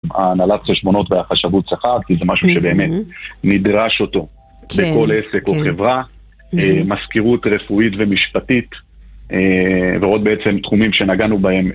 ההנהלת חשבונות והחשבות שכר, כי זה משהו שבאמת נדרש אותו בכל עסק או חברה, מזכירות רפואית ומשפטית, ועוד בעצם תחומים שנגענו בהם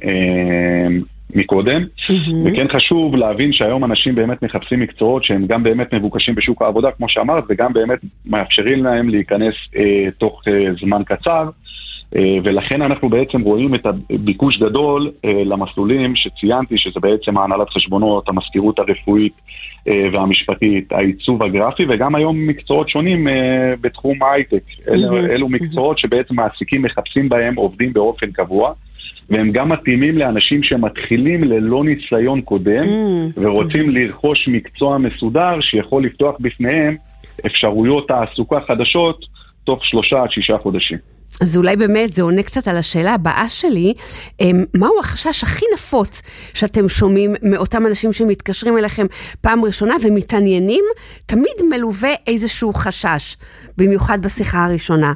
מקודם. וכן חשוב להבין שהיום אנשים באמת מחפשים מקצועות שהם גם באמת מבוקשים בשוק העבודה, כמו שאמרת, וגם באמת מאפשרים להם להיכנס תוך זמן קצר, ולכן אנחנו בעצם רואים את הביקוש גדול למסלולים שציינתי, שזה בעצם ההנהלת חשבונות, המזכירות הרפואית והמשפטית, העיצוב הגרפי, וגם היום מקצועות שונים בתחום ההייטק. אלו מקצועות שבעצם מעסיקים מחפשים בהם עובדים באופן קבוע, והם גם מתאימים לאנשים שמתחילים ללא ניסיון קודם, ורוצים לרכוש מקצוע מסודר שיכול לפתוח בפניהם אפשרויות תעסוקה חדשות תוך 3-6 חודשים. אז אולי באמת זה עונה קצת על השאלה הבאה שלי, מהו החשש הכי נפוץ שאתם שומעים מאותם אנשים שמתקשרים אליכם פעם ראשונה ומתעניינים? תמיד מלווה איזשהו חשש, במיוחד בשיחה הראשונה.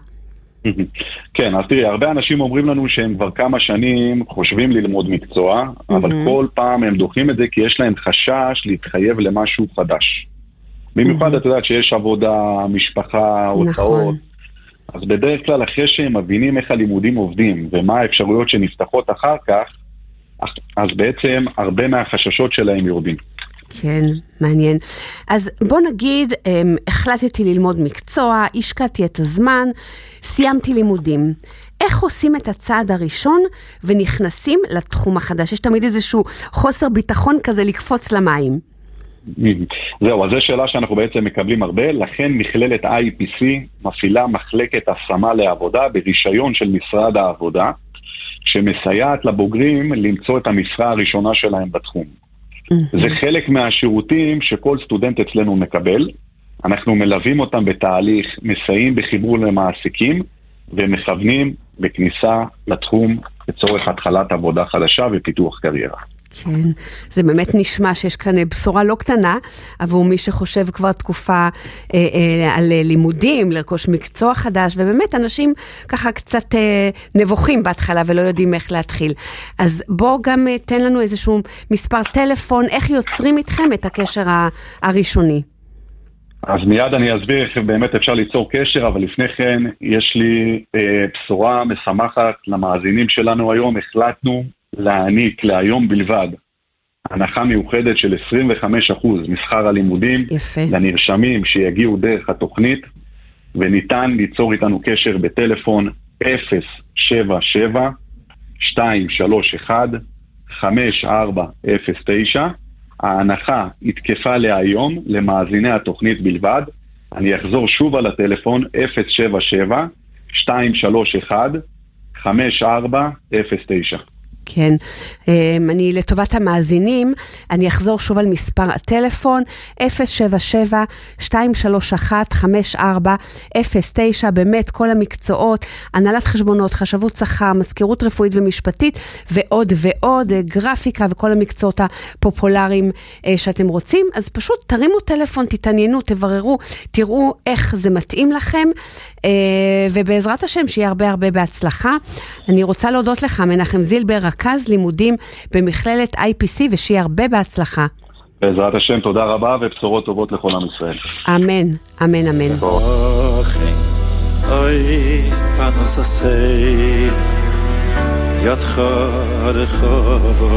כן, אז תראי, הרבה אנשים אומרים לנו שהם כבר כמה שנים חושבים ללמוד מקצוע, אבל כל פעם הם דוחים את זה כי יש להם חשש להתחייב למשהו חדש. במיוחד את יודעת שיש עבודה, משפחה, הוצאות, אז בדרך כלל אחרי שהם מבינים איך הלימודים עובדים ומה האפשרויות שנפתחות אחר כך, אז בעצם הרבה מהחששות שלהם יורדים. כן, מעניין. אז בוא נגיד, החלטתי ללמוד מקצוע, השקעתי את הזמן, סיימתי לימודים. איך עושים את הצעד הראשון ונכנסים לתחום החדש? יש תמיד איזשהו חוסר ביטחון כזה לקפוץ למים. זהו, אז זו שאלה שאנחנו בעצם מקבלים הרבה, לכן מכללת IPC מפעילה מחלקת השמה לעבודה ברישיון של משרד העבודה, שמסייעת לבוגרים למצוא את המשרה הראשונה שלהם בתחום. זה חלק מהשירותים שכל סטודנט אצלנו מקבל, אנחנו מלווים אותם בתהליך, מסייעים בחיבור למעסיקים, ומכוונים בכניסה לתחום לצורך התחלת עבודה חדשה ופיתוח קריירה. כן, זה באמת נשמע שיש כאן בשורה לא קטנה עבור מי שחושב כבר תקופה על לימודים, לרכוש מקצוע חדש, ובאמת אנשים ככה קצת נבוכים בהתחלה ולא יודעים איך להתחיל. אז בוא גם תן לנו איזשהו מספר טלפון, איך יוצרים איתכם את הקשר הראשוני. אז מיד אני אסביר איך באמת אפשר ליצור קשר, אבל לפני כן יש לי בשורה משמחת למאזינים שלנו היום. החלטנו להעניק להיום בלבד הנחה מיוחדת של 25% משכר הלימודים לנרשמים שיגיעו דרך התוכנית, וניתן ליצור איתנו קשר בטלפון 077-231-5409. ההנחה התקפה להיום למאזיני התוכנית בלבד. אני אחזור שוב על הטלפון 077-231-5409. כן, אני לטובת המאזינים, אני אחזור שוב על מספר הטלפון, 077-231-5409, באמת כל המקצועות, הנהלת חשבונות, חשבות שכר, מזכירות רפואית ומשפטית, ועוד ועוד, גרפיקה וכל המקצועות הפופולריים שאתם רוצים, אז פשוט תרימו טלפון, תתעניינו, תבררו, תראו איך זה מתאים לכם, ובעזרת השם שיהיה הרבה הרבה בהצלחה. אני רוצה להודות לך, מנחם זילבר, רכז לימודים במכללת IPC, ושיהיה הרבה בהצלחה. בעזרת השם, תודה רבה ובשורות טובות לכל עם ישראל. אמן, אמן, אמן. ידך רחבה